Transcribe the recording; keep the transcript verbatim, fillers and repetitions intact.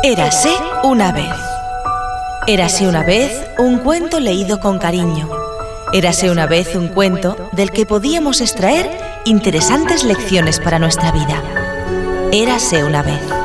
Érase una vez. Érase una vez un cuento leído con cariño. Érase una vez un cuento del que podíamos extraer interesantes lecciones para nuestra vida. Érase una vez.